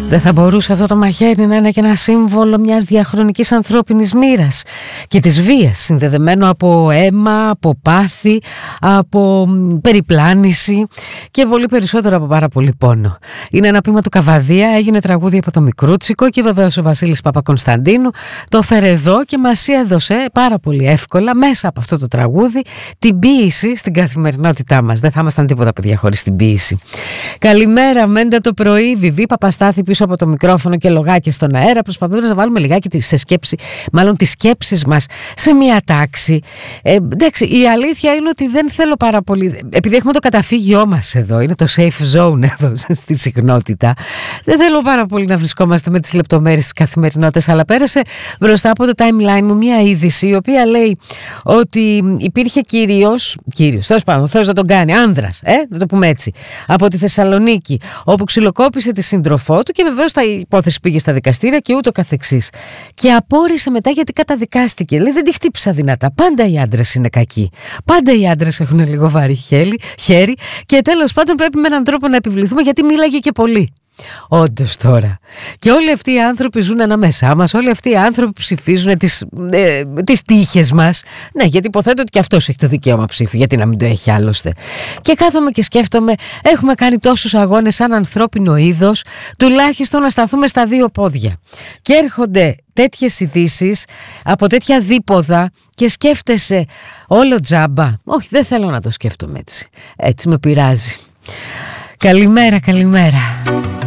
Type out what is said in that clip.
Δεν θα μπορούσε αυτό το μαχαίρι να είναι και ένα σύμβολο μιας διαχρονικής ανθρώπινης μοίρας και της βίας, συνδεδεμένο από αίμα, από πάθη, από περιπλάνηση και πολύ περισσότερο από πάρα πολύ πόνο. Είναι ένα ποίημα του Καβαδία, έγινε τραγούδι από το Μικρούτσικο και βεβαίως ο Βασίλης Παπακωνσταντίνου το έφερε εδώ και μας έδωσε πάρα πολύ εύκολα μέσα από αυτό το τραγούδι την ποίηση στην καθημερινότητά μας. Δεν θα ήμασταν τίποτα παιδιά χωρίς την ποίηση. Καλημέρα, Μέντα το πρωί, Βιβί Παπαστάθη πίσω από το μικρόφωνο και λογάκια στον αέρα. Προσπαθούμε να βάλουμε λιγάκι τις σκέψεις μας σε μια τάξη. Εντάξει, η αλήθεια είναι ότι δεν θέλω πάρα πολύ, επειδή έχουμε το καταφύγιό μας εδώ, είναι το safe zone εδώ στη συχνότητα, δεν θέλω πάρα πολύ να βρισκόμαστε με τις λεπτομέρειες της καθημερινότητας, αλλά πέρασε μπροστά από το timeline μου μια είδηση η οποία λέει ότι υπήρχε κύριος, τέλος πάντων, ο Θεός να τον κάνει, άνδρας, να το πούμε έτσι, από τη Θεσσαλονίκη, όπου ξυλοκόπησε τη σύντροφό του και βεβαίως η υπόθεση πήγε στα δικαστήρια και ούτω καθεξής. Και απόρρισε μετά γιατί καταδικάστηκε. Λέει, δεν τη χτύπησα δυνατά. Πάντα οι άντρες είναι κακοί. Πάντα οι άντρες έχουν λίγο βαρύ χέρι και τέλος πάντων πρέπει με έναν τρόπο να επιβληθούμε γιατί μίλαγε και πολύ. Όντως τώρα. Και όλοι αυτοί οι άνθρωποι ζουν ανάμεσά μας, όλοι αυτοί οι άνθρωποι ψηφίζουν τις τύχες μας. Ναι, γιατί υποθέτω ότι και αυτός έχει το δικαίωμα ψήφου, γιατί να μην το έχει άλλωστε. Και κάθομαι και σκέφτομαι, έχουμε κάνει τόσους αγώνες σαν ανθρώπινο είδος, τουλάχιστον να σταθούμε στα δύο πόδια. Και έρχονται τέτοιες ειδήσεις από τέτοια δίποδα και σκέφτεσαι όλο τζάμπα. Όχι, δεν θέλω να το σκέφτομαι έτσι. Έτσι με πειράζει. Καλημέρα.